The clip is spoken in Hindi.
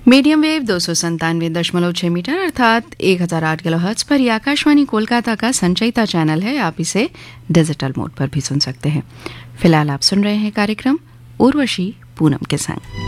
मीडियम वेव 297.6 मीटर अर्थात 1008 किलोहर्ट्ज पर यह आकाशवाणी कोलकाता का संचयिता चैनल है। आप इसे डिजिटल मोड पर भी सुन सकते हैं। फिलहाल आप सुन रहे हैं कार्यक्रम उर्वशी पूनम के संग।